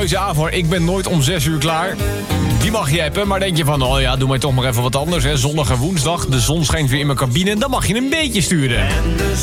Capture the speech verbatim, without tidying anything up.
keuze A voor ik ben nooit om zes uur klaar. Die mag je appen, maar denk je van, oh ja, doe maar toch maar even wat anders. Hè. Zondag en woensdag, de zon schijnt weer in mijn cabine. Dan mag je een beetje sturen. En de